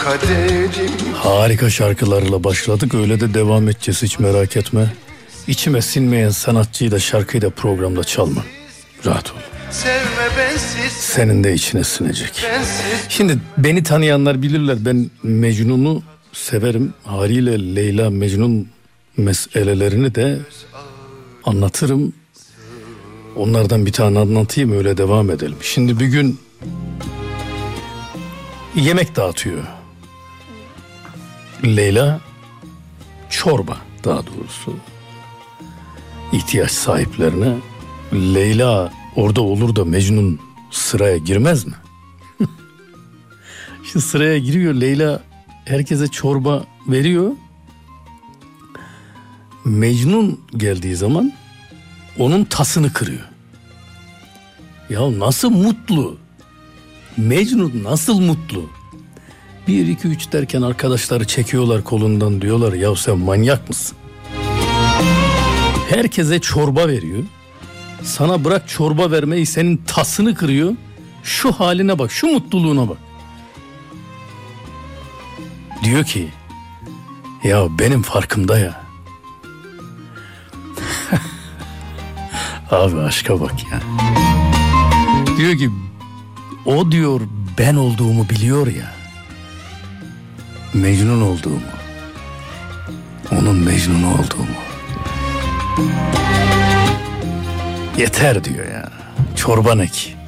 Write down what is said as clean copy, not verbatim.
Harika şarkılarla başladık, öyle de devam edeceğiz, hiç merak etme. İçime sinmeyen sanatçıyı da şarkıyı da programda çalma. Rahat ol. Senin de içine sinecek. Şimdi beni tanıyanlar bilirler, ben Mecnun'u severim. Haliyle Leyla Mecnun meselelerini de anlatırım. Onlardan bir tane anlatayım, öyle devam edelim. Şimdi bir gün yemek dağıtıyor Leyla, çorba daha doğrusu, ihtiyaç sahiplerine. Leyla orada olur da Mecnun sıraya girmez mi? Şimdi sıraya giriyor Leyla, herkese çorba veriyor. Mecnun geldiği zaman onun tasını kırıyor. Ya nasıl mutlu? Mecnun nasıl mutlu? 1, 2, 3 derken arkadaşları çekiyorlar kolundan, diyorlar ya sen manyak mısın? Herkese çorba veriyor. Sana bırak çorba vermeyi, senin tasını kırıyor. Şu haline bak, şu mutluluğuna bak. Diyor ki ya benim farkımda ya. Abi aşka bak ya. Diyor ki o diyor ben olduğumu biliyor ya. Mecnun olduğumu. Onun Mecnun olduğumu. Yeter diyor ya. Çorba ne ki?